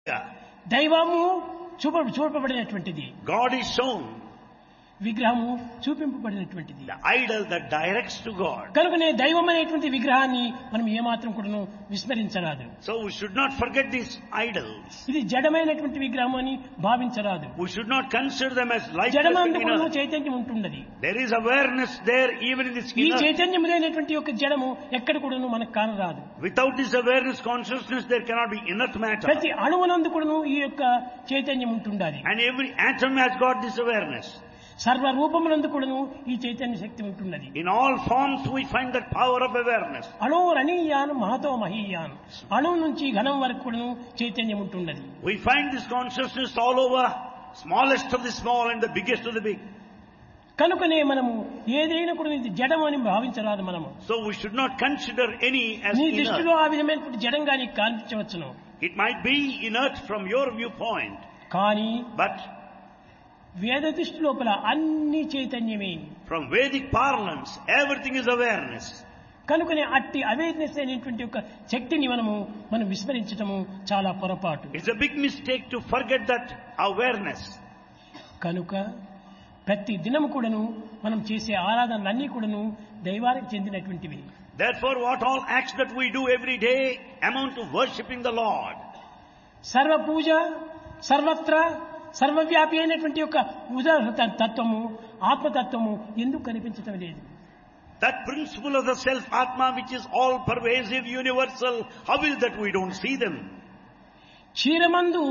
దైవము చూపబడినటువంటిది, God is shown, విగ్రహము చూపింపబడినటువంటిది. the idol that directs to God. కనుకనే దైవం అనేటువంటి విగ్రహాన్ని మనం ఏమాత్రం కూడాను విస్మరించరాదు. So we should not forget these idols. ఇది జడమైనటువంటి విగ్రహం అని భావించరాదు. We should not consider them as lifeless జడమందు in కూడాను earth. చైతన్యం ఉంటున్నది. There is awareness there even in this ఈ earth. చైతన్యం లేనటువంటి యొక్క జడము ఎక్కడ కూడాను మనకు కానరాదు. Without this awareness, consciousness, there cannot be inert matter. ప్రతి అణువునందు కూడాను ఈ యొక్క చైతన్యం ఉంటుండాలి. And every atom has got this awareness. సర్వ రూపమునందు కూడాను ఈ చైతన్య శక్తి ఉంటున్నది. In all forms we find that power of awareness. అణోరణీయాను Mahato మహీయాను, అణువు నుంచి ఘనం వరకు కూడాను చైతన్యం ఉంటున్నది. We find this consciousness all over, smallest of the small and the biggest of the big. కనుకనే మనము ఏదైనా కూడా ఇది జడం అని భావించరాదు. మనము So we should not consider any as నీ inert. దృష్టిలో ఆ విధమైనటువంటి జడంగా నీకు కనిపించవచ్చును. It might be inert from your viewpoint, కానీ but వేద దృష్టి లోపల అన్ని చైతన్యమే. from Vedic parlance, everything is awareness. కనుకనే అట్టి అవేర్నెస్ అనేటువంటి ఒక శక్తిని మనం విస్మరించటము చాలా పొరపాటు. It's a big mistake to forget that awareness. కనుక ప్రతి దినము కూడాను మనం చేసే ఆరాధనలన్నీ కూడాను దైవానికి చెందినటువంటివి. Therefore, what all acts that we do every day amount to worshipping the Lord. సర్వ పూజ సర్వత్ర సర్వవ్యాపి అయినటువంటి యొక్క ఉదాహరణ తత్వము ఆత్మతత్వము ఎందుకు కనిపించటం లేదు? That principle of the self Atma, which is all pervasive, universal, how is that we don't see them? క్షీరమందు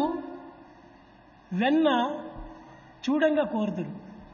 వెన్న చూడంగా కోరుదురు.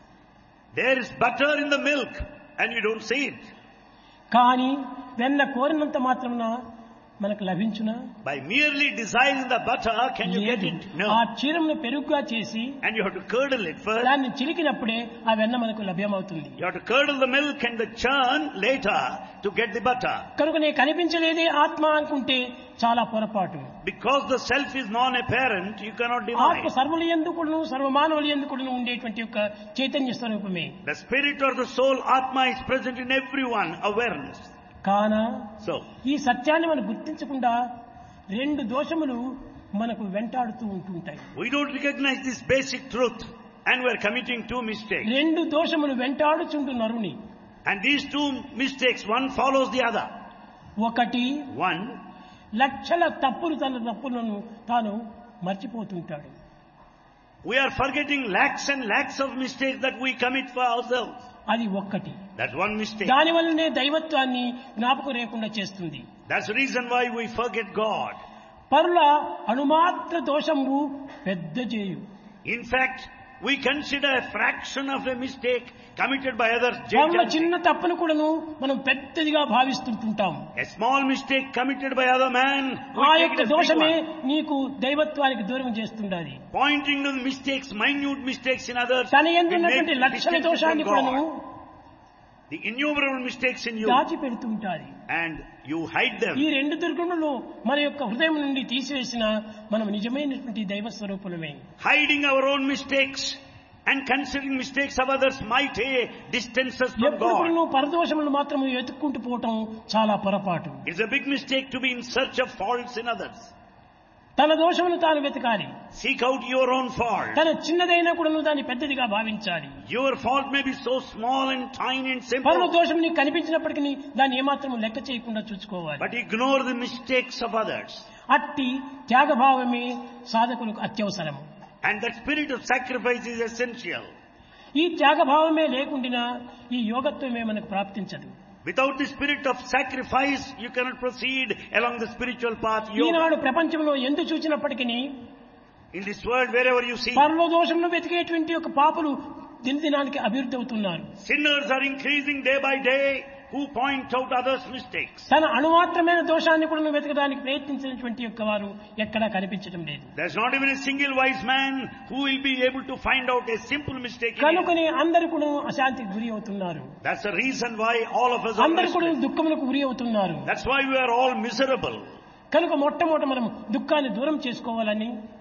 There is butter in the milk and you don't see it. కానీ వెన్న కోరినంత మాత్రమున మనకు లభించునా? By merely desiring the butter, can you get it? No. ఆ క్షీరమును పెరుగుగా చేసి And you have to curdle it first. దాన్ని చిలికినప్పుడే ఆ వెన్న మనకు లభ్యమవుతుంది. You have to curdle the milk and the churn later to get the butter. కనుకనే కనిపించలేదే ఆత్మ అనుకుంటే చాలా పొరపాటు. Because the self is non-apparent, you cannot ఆత్మ divide. సర్వుల యందుకును సర్వమానవుల యందుకును ఉండేటువంటి యొక్క చైతన్య స్వరూపమే. The spirit or the soul, Atma, is present in everyone, awareness. కానా So, ఈ సత్యాన్ని మనం గుర్తించకుండా రెండు దోషములు మనకు వెంటాడుతూ ఉంటుంటాయి. we don't recognize this basic truth and we are committing two mistakes. రెండు దోషములు వెంటాడుచుంటు నరుని. And these two mistakes, one follows the other. ఒకటి One, లక్షల తన తప్పులను తాను మర్చిపోతుంటాడు. we are forgetting lakhs and lakhs of mistakes that we commit for ourselves. అది ఒక్కటి. That's one mistake. దాని వల్లనే దైవత్వాన్ని జ్ఞాపకం లేకుండా చేస్తుంది. That's the reason why we forget God. పరుల అణుమాత్ర దోషము పెద్ద చేయు. In fact, we consider a fraction of a mistake committed by others. పరుల చిన్న తప్పును కూడాను మనం పెద్దదిగా భావిస్తుంటాం. A small mistake committed by other man, ఆ we take యొక్క it as big దోషమే one. నీకు దైవత్వానికి దూరం చేస్తుండాలి. Pointing to the mistakes, minute mistakes in others, తన we ఎందున్నటువంటి make లక్షల mistakes దోషాన్ని from కూడాను God. The innumerable mistakes in you, దాచిపెడుతుంటారు. and you hide them. ఈ రెండు దుర్గుణులు మన యొక్క హృదయం నుండి తీసివేసిన మనం నిజమైనటువంటి దైవ స్వరూపులమే. Hiding our own mistakes and considering mistakes of others might distance us from ఎప్పుడు God. కూడాను పరదోషములు మాత్రం వెతుక్కుంటూ పోవటం చాలా పొరపాటు. It's a big mistake to be in search of faults in others. తన దోషమును తాను వెతకాలి. Seek out your own fault. తన చిన్నదైనా కూడా దాన్ని పెద్దదిగా భావించాలి. Your fault may be so small and tiny and పరుల simple, దోషం నీకు కనిపించినప్పటికీ దాన్ని ఏమాత్రం లెక్క చేయకుండా చూసుకోవాలి. but ignore the mistakes of others. అట్టి త్యాగభావమే సాధకులకు అత్యవసరము. And that spirit of sacrifice is essential. ఈ త్యాగభావమే లేకుండా ఈ యోగత్వమే మనకు ప్రాప్తించదు. Without the spirit of sacrifice, you cannot proceed along the spiritual path. Eenadu Yoga. ప్రపంచంలో ఎందు చూచినప్పటికీ In this world, wherever you see, పరలో దోషంలో వెతికేటువంటి ఒక పాపులు దినదినానికి అభివృద్ధి అవుతున్నారు. sinners are increasing day by day who point out others' mistakes. తన అణుమాత్రమైన దోషాన్ని కూడా వెతకడానికి ప్రయత్నించినటువంటి యొక్క వారు ఎక్కడా కనిపించడం లేదు. There's not even a single wise man who will be able to find out a simple mistake in it. కనుకనే అందరు కూడా అశాంతికి గురి అవుతున్నారు. That's the reason why all of us are అందరు కూడా restless. దుఃఖములకు గురి అవుతున్నారు. That's why we are all miserable. కనుక మొట్టమొదట మనం దుఃఖాన్ని దూరం చేసుకోవాలని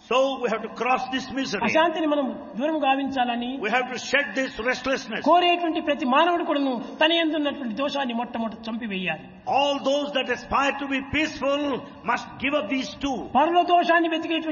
So we have to cross this misery. అశాంతిని మనం దూరం గావించాలని We have to shed this restlessness. కోరేటువంటి ప్రతి మానవుడు కూడాను తన యందు ఉన్నటువంటి దోషాన్ని మొట్టమొదటి చంపివేయాలి. All those that aspire to be peaceful must give up these two. పరుల దోషాన్ని వెతికేటువంటి